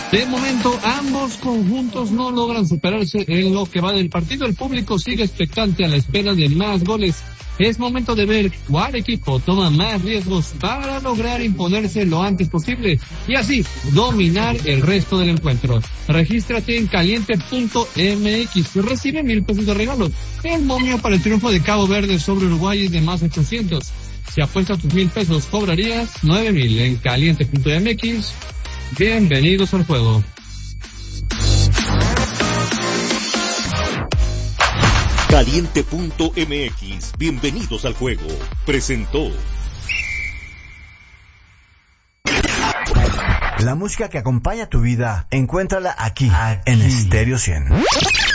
De momento, ambos conjuntos no logran superarse en lo que va del partido. El público sigue expectante a la espera de más goles. Es momento de ver cuál equipo toma más riesgos para lograr imponerse lo antes posible y así dominar el resto del encuentro. Regístrate en caliente.mx. Recibe 1,000 pesos de regalo. El momio para el triunfo de Cabo Verde sobre Uruguay es de más 800. Si apuestas tus 1,000 pesos, cobrarías 9,000 en caliente.mx. Bienvenidos al juego. Caliente.mx, bienvenidos al juego. Presentó. La música que acompaña tu vida, encuéntrala aquí, en Stereo 100.